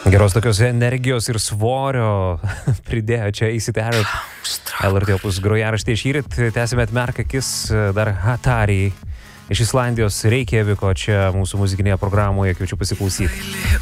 Geros tokios energijos ir svorio pridėjo čia įsiterė LRT opus grojaraštį šįryt. Tęsime atmerk akis, dar Hatari iš Islandijos Reikjaviko čia mūsų muzikinėje programoje, kviečiu pasiklausyti.